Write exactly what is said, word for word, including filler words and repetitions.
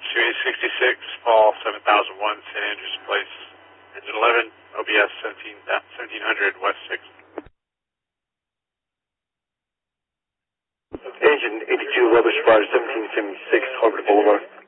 two eight six six, Paul seven thousand one, Saint Andrews Place. Engine eleven, O B S seventeen hundred, West six. Engine eighty-two, Weather Spire seventeen seventy-six, Harvard Boulevard.